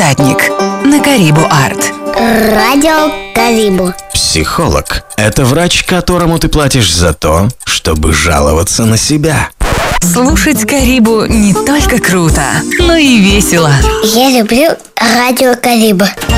Психотник на Карибу Арт. Радио Карибу. Психолог – это врач, которому ты платишь за то, чтобы жаловаться на себя. Слушать Карибу не только круто, но и весело. Я люблю Радио Карибу.